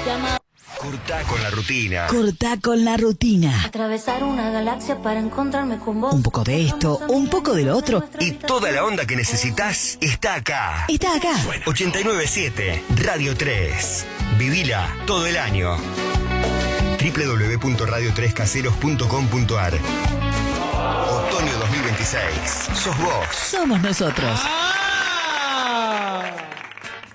Cortá con la rutina. Cortá con la rutina. Atravesar una galaxia para encontrarme con vos. Un poco de esto, un poco de lo otro. Y toda la onda que necesitas está acá. Está acá. 89.7 Radio 3. Vivila todo el año. www.radio3caseros.com.ar. Otoño 2026. Sos vos. Somos nosotros.